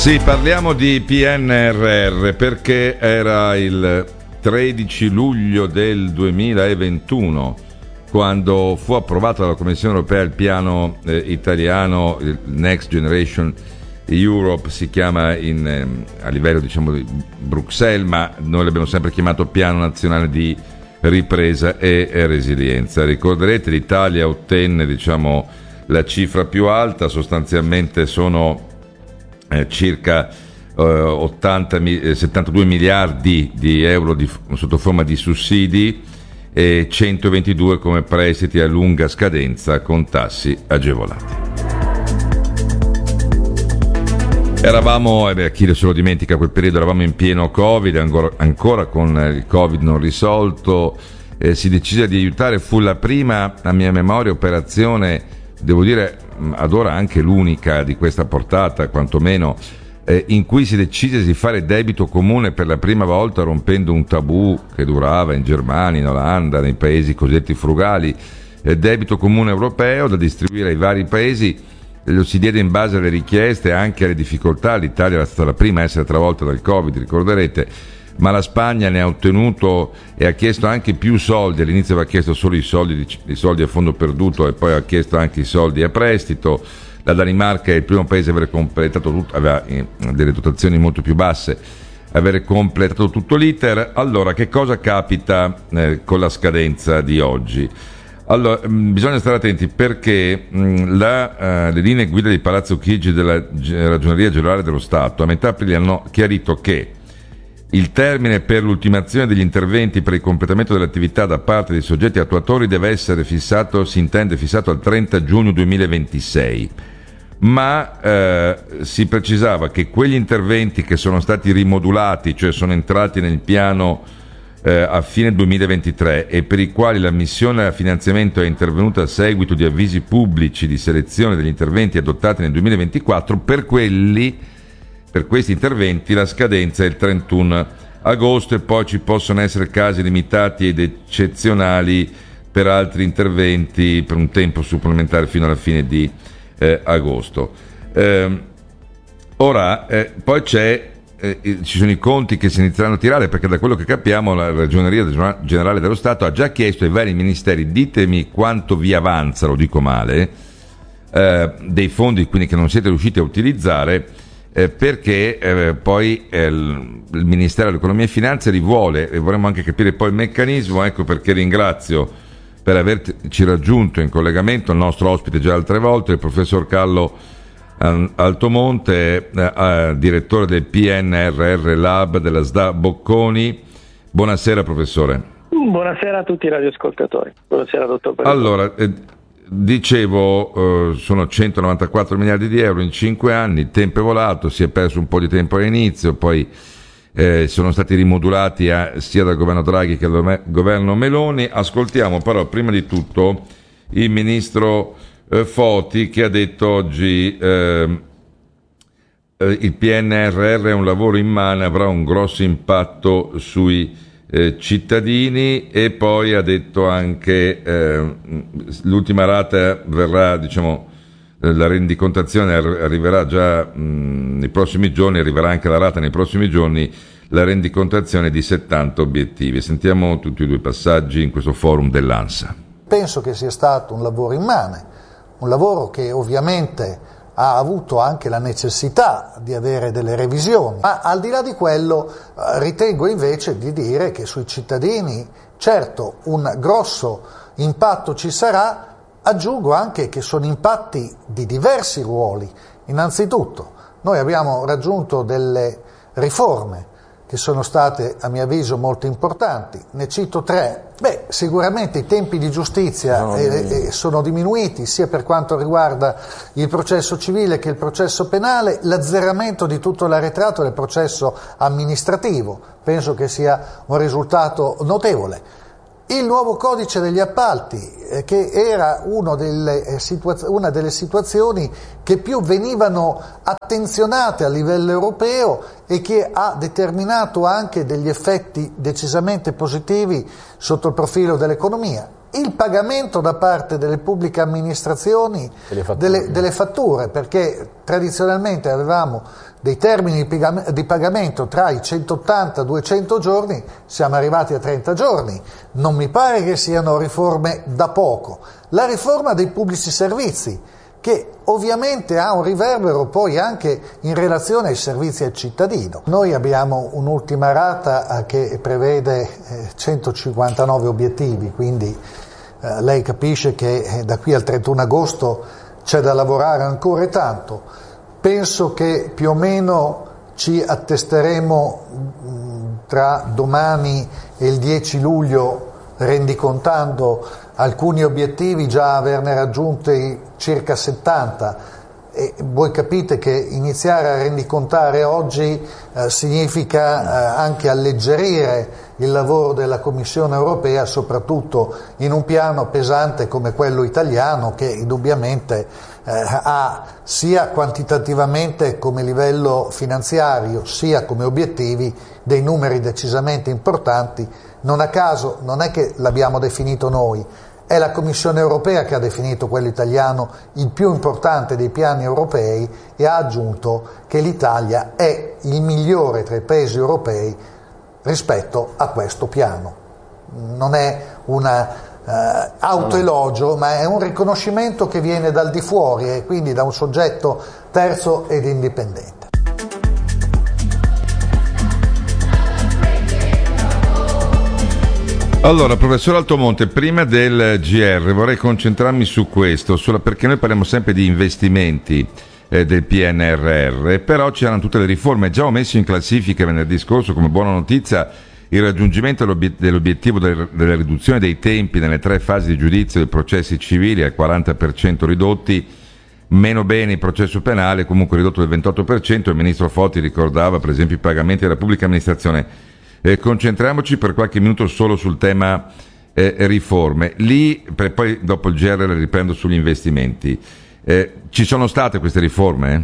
Sì, parliamo di PNRR perché era il 13 luglio del 2021 quando fu approvato dalla Commissione Europea il piano italiano, il Next Generation Europe si chiama a livello diciamo di Bruxelles, ma noi l'abbiamo sempre chiamato Piano Nazionale di Ripresa e Resilienza. Ricorderete, l'Italia ottenne diciamo la cifra più alta, sostanzialmente sono circa 72 miliardi di euro sotto forma di sussidi e 122 come prestiti a lunga scadenza con tassi agevolati. Eravamo, chi se lo dimentica quel periodo, eravamo in pieno Covid, ancora con il Covid non risolto, si decise di aiutare, fu la prima, a mia memoria, operazione, devo dire ad ora anche l'unica di questa portata, quantomeno, in cui si decise di fare debito comune per la prima volta, rompendo un tabù che durava in Germania, in Olanda, nei paesi cosiddetti frugali, debito comune europeo da distribuire ai vari paesi. Lo si diede in base alle richieste e anche alle difficoltà. L'Italia era stata la prima a essere travolta dal Covid, ricorderete, ma la Spagna ne ha ottenuto e ha chiesto anche più soldi. All'inizio aveva chiesto solo i soldi a fondo perduto e poi ha chiesto anche i soldi a prestito. La Danimarca è il primo paese a aver completato tutto, aveva delle dotazioni molto più basse, avere completato tutto l'iter. Allora, che cosa capita con la scadenza di oggi? Allora, bisogna stare attenti perché le linee guida di Palazzo Chigi della Ragioneria Generale dello Stato a metà aprile hanno chiarito che il termine per l'ultimazione degli interventi per il completamento dell'attività da parte dei soggetti attuatori deve essere fissato, si intende fissato al 30 giugno 2026, ma si precisava che quegli interventi che sono stati rimodulati, cioè sono entrati nel piano a fine 2023 e per i quali la missione a finanziamento è intervenuta a seguito di avvisi pubblici di selezione degli interventi adottati nel 2024, per questi interventi la scadenza è il 31 agosto e poi ci possono essere casi limitati ed eccezionali per altri interventi per un tempo supplementare fino alla fine di agosto. Ora poi ci sono i conti che si inizieranno a tirare, perché da quello che capiamo la Ragioneria Generale dello Stato ha già chiesto ai vari ministeri: ditemi quanto vi avanza, lo dico male, dei fondi quindi che non siete riusciti a utilizzare, perché poi il Ministero dell'Economia e Finanze li vuole, e vorremmo anche capire poi il meccanismo. Ecco perché ringrazio per averci raggiunto in collegamento il nostro ospite già altre volte, il professor Carlo Altomonte, direttore del PNRR Lab della SDA Bocconi. Buonasera professore. Buonasera a tutti i radioascoltatori. Buonasera dottor Perrone. Allora, dicevo, sono 194 miliardi di euro in 5 anni, il tempo è volato, si è perso un po' di tempo all'inizio, poi sono stati rimodulati sia dal governo Draghi che dal governo Meloni. Ascoltiamo però prima di tutto il ministro Foti, che ha detto oggi il PNRR è un lavoro immane, avrà un grosso impatto sui cittadini, e poi ha detto anche l'ultima rata verrà, la rendicontazione arriverà già nei prossimi giorni, arriverà anche la rata nei prossimi giorni, la rendicontazione di 70 obiettivi. Sentiamo tutti e due i passaggi in questo forum dell'ANSA. Penso che sia stato un lavoro immane, un lavoro che ovviamente ha avuto anche la necessità di avere delle revisioni, ma al di là di quello ritengo invece di dire che sui cittadini certo un grosso impatto ci sarà. Aggiungo anche che sono impatti di diversi ruoli. Innanzitutto noi abbiamo raggiunto delle riforme che sono state a mio avviso molto importanti, ne cito 3. Sicuramente i tempi di giustizia sono diminuiti sia per quanto riguarda il processo civile che il processo penale, l'azzeramento di tutto l'arretrato del processo amministrativo, penso che sia un risultato notevole. Il nuovo codice degli appalti, che era una delle situazioni che più venivano attenzionate a livello europeo e che ha determinato anche degli effetti decisamente positivi sotto il profilo dell'economia. il pagamento da parte delle pubbliche amministrazioni delle fatture, perché tradizionalmente avevamo dei termini di pagamento tra i 180 e 200 giorni, siamo arrivati a 30 giorni. Non mi pare che siano riforme da poco. La riforma dei pubblici servizi, che ovviamente ha un riverbero poi anche in relazione ai servizi al cittadino. Noi abbiamo un'ultima rata che prevede 159 obiettivi, quindi lei capisce che da qui al 31 agosto c'è da lavorare ancora e tanto. Penso che più o meno ci attesteremo tra domani e il 10 luglio rendicontando alcuni obiettivi, già averne raggiunti circa 70, e voi capite che iniziare a rendicontare oggi significa anche alleggerire il lavoro della Commissione europea, soprattutto in un piano pesante come quello italiano, che indubbiamente ha sia quantitativamente come livello finanziario sia come obiettivi dei numeri decisamente importanti. Non a caso non è che l'abbiamo definito noi, è la Commissione europea che ha definito quello italiano il più importante dei piani europei e ha aggiunto che l'Italia è il migliore tra i paesi europei rispetto a questo piano. Non è una autoelogio, ma è un riconoscimento che viene dal di fuori e quindi da un soggetto terzo ed indipendente. Allora, professor Altomonte, prima del GR vorrei concentrarmi su questo, perché noi parliamo sempre di investimenti del PNRR, però c'erano tutte le riforme. Già ho messo in classifica venerdì scorso come buona notizia il raggiungimento dell'obiettivo della riduzione dei tempi nelle 3 fasi di giudizio dei processi civili al 40% ridotti, meno bene il processo penale, comunque ridotto del 28%. Il ministro Foti ricordava per esempio i pagamenti della pubblica amministrazione. Concentriamoci per qualche minuto solo sul tema riforme. Lì, poi dopo il GR riprendo sugli investimenti. Ci sono state queste riforme?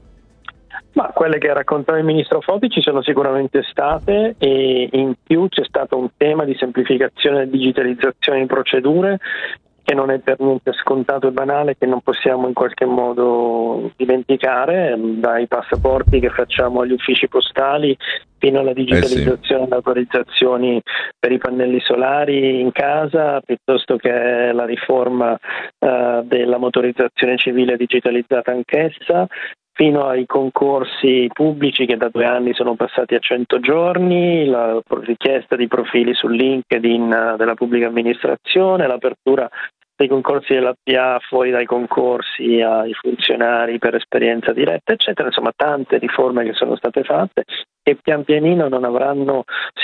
Ma quelle che raccontava il ministro Foti ci sono sicuramente state, e in più c'è stato un tema di semplificazione e digitalizzazione di procedure che non è per niente scontato e banale, che non possiamo in qualche modo dimenticare, dai passaporti che facciamo agli uffici postali fino alla digitalizzazione e autorizzazioni per i pannelli solari in casa, piuttosto che la riforma della motorizzazione civile digitalizzata anch'essa, fino ai concorsi pubblici che da 2 anni sono passati a 100 giorni, la richiesta di profili su LinkedIn della pubblica amministrazione, l'apertura dei concorsi della PA fuori dai concorsi ai funzionari per esperienza diretta, eccetera. Insomma, tante riforme che sono state fatte e pian pianino non avranno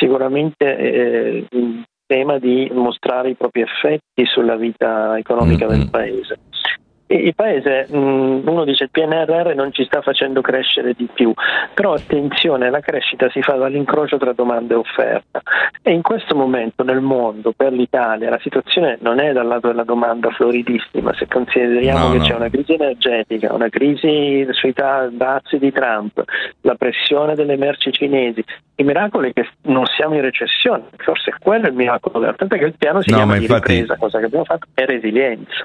sicuramente il tema di mostrare i propri effetti sulla vita economica del Paese. Il Paese, uno dice, il PNRR non ci sta facendo crescere di più, però attenzione, la crescita si fa dall'incrocio tra domanda e offerta, e in questo momento nel mondo, per l'Italia, la situazione non è dal lato della domanda floridissima. Se consideriamo che c'è una crisi energetica, una crisi sui dazi di Trump, la pressione delle merci cinesi, il miracolo è che non siamo in recessione, forse quello è il miracolo, tanto che il piano si chiama di ripresa, cosa che abbiamo fatto è resilienza.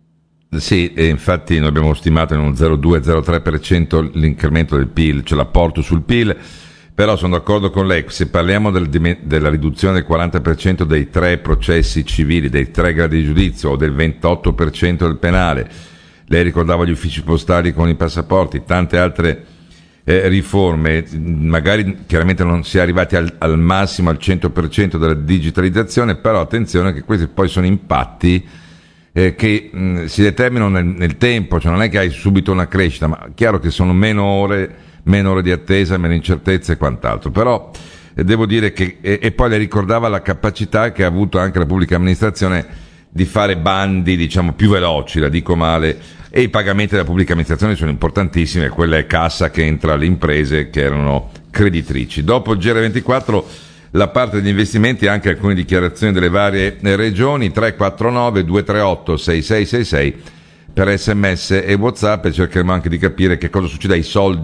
Sì, e infatti noi abbiamo stimato in un 0,2-0,3% l'incremento del PIL, cioè l'apporto sul PIL, però sono d'accordo con lei, se parliamo della riduzione del 40% dei 3 processi civili, dei 3 gradi di giudizio o del 28% del penale, lei ricordava gli uffici postali con i passaporti, tante altre riforme, magari chiaramente non si è arrivati al massimo, al 100% della digitalizzazione, però attenzione che questi poi sono impatti che si determinano nel tempo, cioè non è che hai subito una crescita, ma è chiaro che sono meno ore di attesa, meno incertezze e quant'altro, però devo dire che, e poi le ricordava la capacità che ha avuto anche la pubblica amministrazione di fare bandi, diciamo, più veloci, la dico male, e i pagamenti della pubblica amministrazione sono importantissimi, quella è cassa che entra alle imprese che erano creditrici. Dopo il GR24 la parte degli investimenti, anche alcune dichiarazioni delle varie regioni. 349 238 6666 per SMS e WhatsApp, e cercheremo anche di capire che cosa succede ai soldi